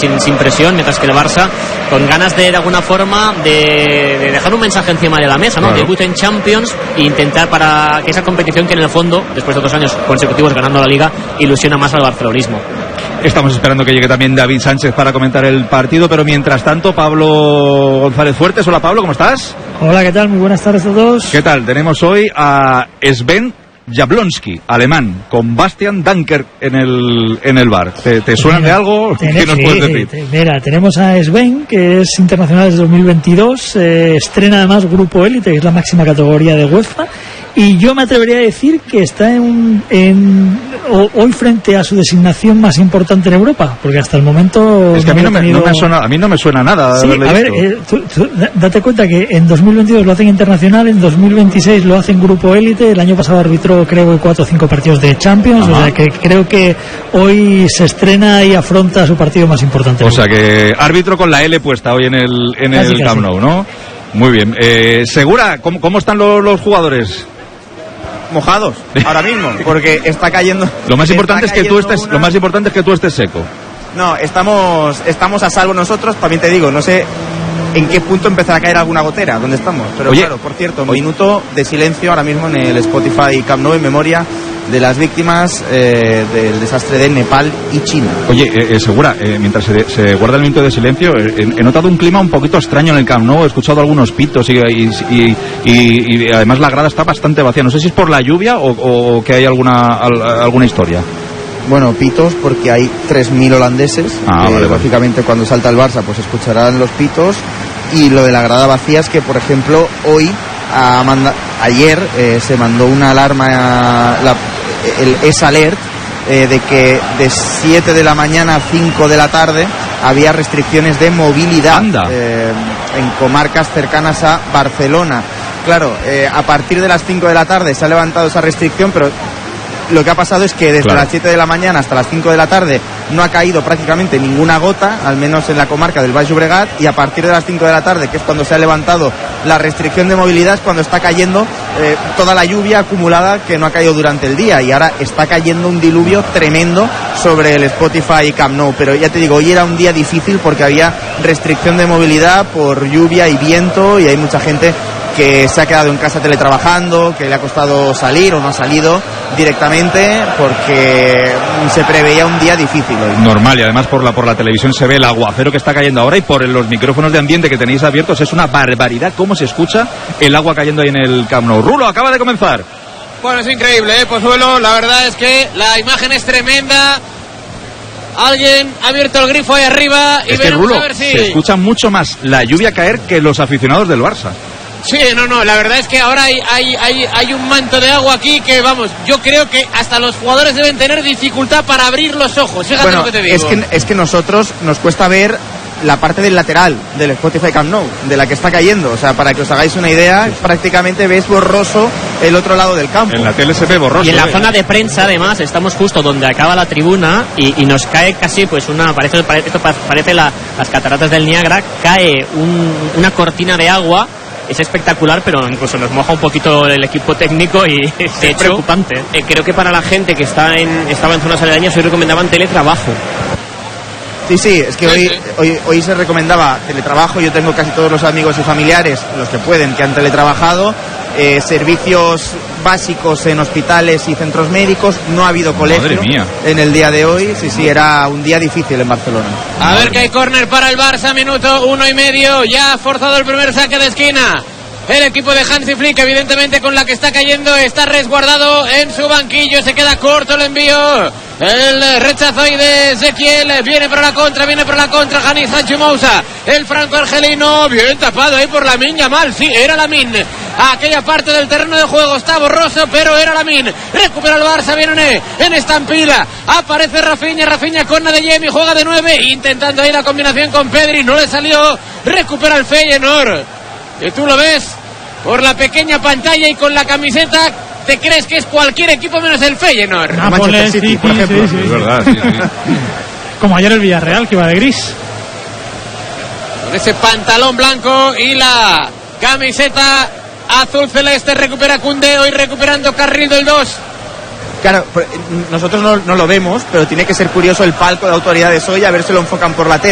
sin presión, mientras que el Barça con ganas de alguna forma de dejar un mensaje encima de la mesa, ¿no? Claro. Debut en Champions e intentar para que esa competición que en el fondo, después de 2 años consecutivos ganando la Liga, ilusiona más al barcelonismo. Estamos esperando que llegue también David Sánchez para comentar el partido, pero mientras tanto, Pablo González Fuertes. Hola Pablo, ¿cómo estás? Hola, ¿qué tal? Muy buenas tardes a todos. ¿Qué tal? Tenemos hoy a Sven Jablonski, alemán, con Bastian Danker en el bar. ¿Te suenan de algo? ¿Qué nos puedes decir? Mira, tenemos a Sven, que es internacional desde 2022, estrena además Grupo Élite, que es la máxima categoría de UEFA, y yo me atrevería a decir que está hoy frente a su designación más importante en Europa, porque hasta el momento... Es que a mí no me suena nada. Sí, a ver, tú date cuenta que en 2022 lo hacen internacional, en 2026 lo hacen Grupo Élite, el año pasado arbitró creo 4 o 5 partidos de Champions. Ajá. O sea que creo que hoy se estrena y afronta su partido más importante. O sea que árbitro con la L puesta hoy en el Camp Nou, ¿no? Muy bien. Segura, ¿cómo están los jugadores? Mojados ahora mismo, porque está cayendo. Lo más importante es que tú estés seco. No, estamos a salvo nosotros. También te digo, no sé en qué punto empezará a caer alguna gotera donde estamos, pero oye, claro, por cierto, minuto de silencio ahora mismo en el Spotify Camp Nou en memoria de las víctimas del desastre de Nepal y China. Oye, Segura, mientras se guarda el minuto de silencio, he notado un clima un poquito extraño en el Camp Nou, he escuchado algunos pitos y además la grada está bastante vacía. No sé si es por la lluvia o que hay alguna historia. Bueno, pitos porque hay 3.000 holandeses que lógicamente cuando salta el Barça pues escucharán los pitos, y lo de la grada vacía es que, por ejemplo, ayer se mandó una alarma, el S-Alert, de que de 7 de la mañana a 5 de la tarde había restricciones de movilidad en comarcas cercanas a Barcelona. Claro, a partir de las 5 de la tarde se ha levantado esa restricción, pero lo que ha pasado es que desde las 7 de la mañana hasta las 5 de la tarde no ha caído prácticamente ninguna gota, al menos en la comarca del Baix Llobregat, y a partir de las 5 de la tarde, que es cuando se ha levantado la restricción de movilidad, es cuando está cayendo toda la lluvia acumulada que no ha caído durante el día, y ahora está cayendo un diluvio tremendo sobre el Spotify Camp Nou. Pero ya te digo, hoy era un día difícil porque había restricción de movilidad por lluvia y viento, y hay mucha gente que se ha quedado en casa teletrabajando, que le ha costado salir o no ha salido directamente porque se preveía un día difícil hoy. Normal, y además por la televisión se ve el aguacero que está cayendo ahora, y por los micrófonos de ambiente que tenéis abiertos es una barbaridad cómo se escucha el agua cayendo ahí en el Camp Nou. Rulo, acaba de comenzar. Bueno, es increíble, Pozuelo, la verdad es que la imagen es tremenda. Alguien ha abierto el grifo ahí arriba y veremos, Rulo, a ver si... se escucha mucho más la lluvia caer que los aficionados del Barça. Sí, no, la verdad es que ahora hay un manto de agua aquí que, vamos, yo creo que hasta los jugadores deben tener dificultad para abrir los ojos. Fíjate lo que te digo. Es que nosotros nos cuesta ver la parte del lateral del Spotify Camp Nou, de la que está cayendo. O sea, para que os hagáis una idea, prácticamente ves borroso el otro lado del campo. En la tele se ve borroso. Y en la zona de prensa, además, estamos justo donde acaba la tribuna y nos cae casi, pues, esto parece las cataratas del Niágara, cae una cortina de agua. Es espectacular, pero incluso nos moja un poquito el equipo técnico y es preocupante. Creo que para la gente que estaba en zonas aledañas hoy recomendaban teletrabajo. Sí, es que hoy se recomendaba teletrabajo. Yo tengo casi todos los amigos y familiares, los que pueden, que han teletrabajado. Servicios básicos en hospitales y centros médicos. No ha habido colegio en el día de hoy. Sí, era un día difícil en Barcelona. A ver que hay córner para el Barça, minuto 1,5. Ya ha forzado el primer saque de esquina. El equipo de Hansi Flick, evidentemente con la que está cayendo, está resguardado en su banquillo. Se queda corto el envío. El rechazo ahí de Ezequiel. Viene para la contra, Janis Sancho Moussa. El franco-argelino, bien tapado ahí por Lamine Yamal. Sí, era Lamine. Aquella parte del terreno de juego está borroso, pero era Lamine. Recupera el Barça, viene en estampida. Aparece Rafinha con Adeyemi, juega de 9, intentando ahí la combinación con Pedri. No le salió. Recupera el Feyenoord. Y tú lo ves por la pequeña pantalla y con la camiseta, te crees que es cualquier equipo menos el Feyenoord. Manchester City, por ejemplo. Sí. Es verdad, sí. Como ayer el Villarreal, que iba de gris. Con ese pantalón blanco y la camiseta azul celeste, recupera Koundé, hoy recuperando Carrillo el 2. Claro, nosotros no lo vemos, pero tiene que ser curioso el palco de autoridades hoy, a ver si lo enfocan por la tele.